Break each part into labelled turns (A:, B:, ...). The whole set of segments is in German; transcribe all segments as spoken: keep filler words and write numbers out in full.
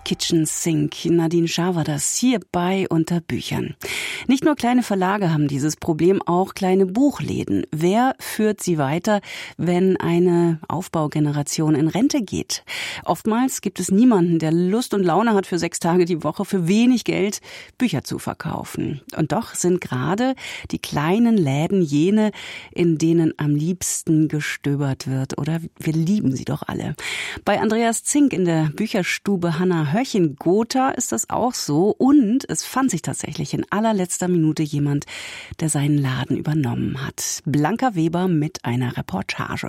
A: Kitchen Sink. Nadine Schaar war das hier bei Unter Büchern. Nicht nur kleine Verlage haben dieses Problem, auch kleine Buchläden. Wer führt sie weiter, wenn eine Aufbaugeneration in Rente geht? Oftmals gibt es niemanden, der Lust und Laune hat, für sechs Tage die Woche für wenig Geld Bücher zu verkaufen. Und doch sind gerade die kleinen Läden jene, in denen am liebsten gestöbert wird. Oder wir lieben sie doch alle. Bei Andreas Zink in der Bücherstube Hannah Höch in Gotha ist das auch so. Und es fand sich tatsächlich in allerletzter Minute jemand, der seinen Laden übernommen hat. Blanca Weber mit einer Reportage.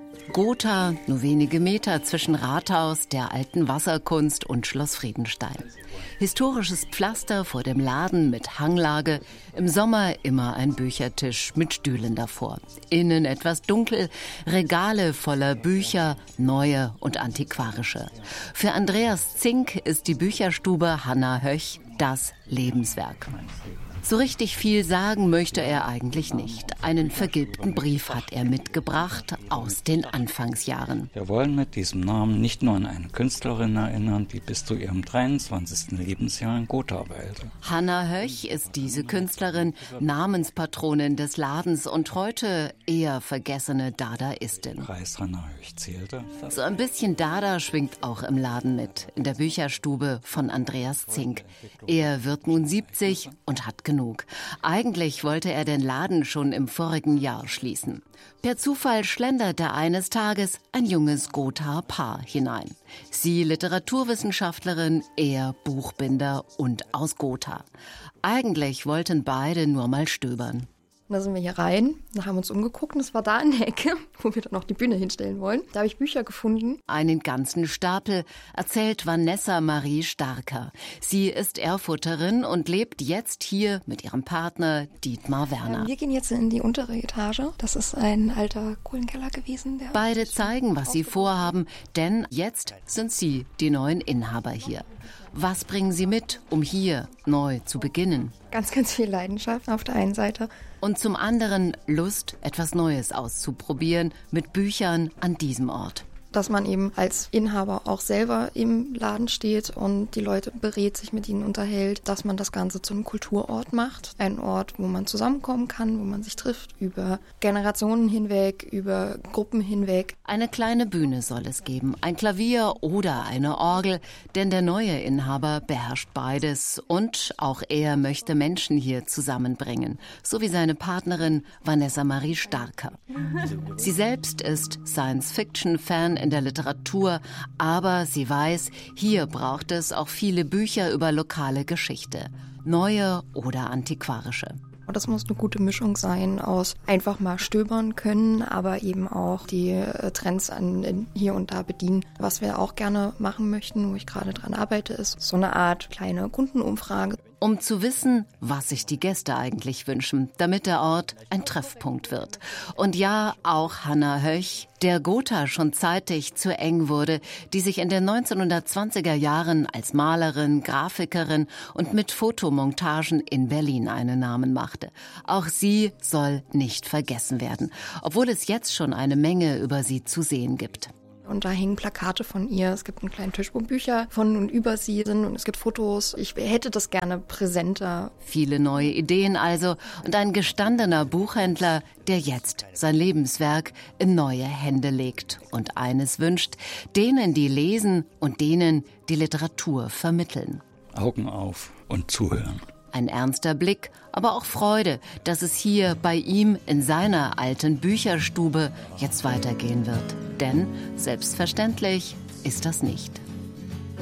B: Gotha, nur wenige Meter zwischen Rathaus, der alten Wasserkunst und Schloss Friedenstein. Historisches Pflaster vor dem Laden mit Hanglage, im Sommer immer ein Büchertisch mit Stühlen davor. Innen etwas dunkel, Regale voller Bücher, neue und antiquarische. Für Andreas Zink ist die Bücherstube Hannah Höch das Lebenswerk. So richtig viel sagen möchte er eigentlich nicht. Einen vergilbten Brief hat er mitgebracht aus den Anfangsjahren.
C: Wir wollen mit diesem Namen nicht nur an eine Künstlerin erinnern, die bis zu ihrem dreiundzwanzigsten Lebensjahr in Gotha weilte.
B: Hannah Höch ist diese Künstlerin, Namenspatronin des Ladens und heute eher vergessene Dadaistin.
C: Preis Hannah Höch zählte.
B: So ein bisschen Dada schwingt auch im Laden mit, in der Bücherstube von Andreas Zink. Er wird nun siebzig und hat genug. Eigentlich wollte er den Laden schon im vorigen Jahr schließen. Per Zufall schlenderte eines Tages ein junges Gothaer Paar hinein. Sie Literaturwissenschaftlerin, er Buchbinder und aus Gotha. Eigentlich wollten beide nur mal stöbern.
D: Da sind wir hier rein, da haben wir uns umgeguckt und es war da in der Ecke, wo wir dann auch die Bühne hinstellen wollen. Da habe ich Bücher gefunden.
B: Einen ganzen Stapel, erzählt Vanessa Marie Starker. Sie ist Erfurterin und lebt jetzt hier mit ihrem Partner Dietmar Werner.
D: Wir gehen jetzt in die untere Etage. Das ist ein alter Kohlenkeller gewesen. Der
B: Beide zeigen, was sie vorhaben, denn jetzt sind sie die neuen Inhaber hier. Was bringen sie mit, um hier neu zu beginnen?
D: Ganz, ganz viel Leidenschaft auf der einen Seite.
B: Und zum anderen Lust, etwas Neues auszuprobieren mit Büchern an diesem Ort.
D: Dass man eben als Inhaber auch selber im Laden steht und die Leute berät, sich mit ihnen unterhält, dass man das Ganze zu einem Kulturort macht. Ein Ort, wo man zusammenkommen kann, wo man sich trifft, über Generationen hinweg, über Gruppen hinweg.
B: Eine kleine Bühne soll es geben, ein Klavier oder eine Orgel, denn der neue Inhaber beherrscht beides und auch er möchte Menschen hier zusammenbringen, so wie seine Partnerin Vanessa Marie Starker. Sie selbst ist Science-Fiction-Fan in der Literatur, aber sie weiß, hier braucht es auch viele Bücher über lokale Geschichte, neue oder antiquarische.
D: Das muss eine gute Mischung sein aus einfach mal stöbern können, aber eben auch die Trends an hier und da bedienen. Was wir auch gerne machen möchten, wo ich gerade dran arbeite, ist so eine Art kleine Kundenumfrage.
B: Um zu wissen, was sich die Gäste eigentlich wünschen, damit der Ort ein Treffpunkt wird. Und ja, auch Hannah Höch, der Gotha schon zeitig zu eng wurde, die sich in den neunzehnhundertzwanziger Jahren als Malerin, Grafikerin und mit Fotomontagen in Berlin einen Namen machte. Auch sie soll nicht vergessen werden, obwohl es jetzt schon eine Menge über sie zu sehen gibt.
D: Und da hängen Plakate von ihr. Es gibt einen kleinen Tisch, wo Bücher von und über sie sind und es gibt Fotos. Ich hätte das gerne präsenter.
B: Viele neue Ideen also und ein gestandener Buchhändler, der jetzt sein Lebenswerk in neue Hände legt und eines wünscht, denen, die lesen und denen, die Literatur vermitteln.
C: Augen auf und zuhören.
B: Ein ernster Blick, aber auch Freude, dass es hier bei ihm in seiner alten Bücherstube jetzt weitergehen wird. Denn selbstverständlich ist das nicht.